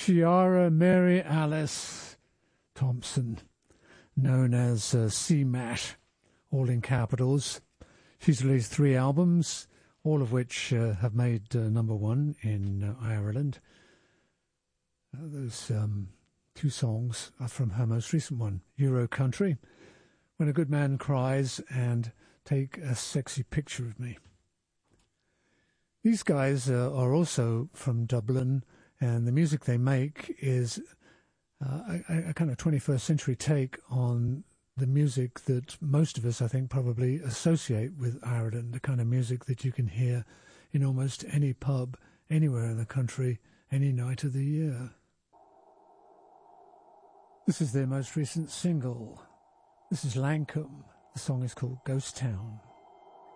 Ciara Mary Alice Thompson, known as CMAT, all in capitals. She's released 3 albums, all of which have made number 1 in Ireland. Those 2 songs are from her most recent one, Euro Country, When a Good Man Cries, and Take a Sexy Picture of Me. These guys are also from Dublin, and the music they make is a kind of 21st century take on the music that most of us, I think, probably associate with Ireland, the kind of music that you can hear in almost any pub, anywhere in the country, any night of the year. This is their most recent single. This is Lancome. The song is called Ghost Town.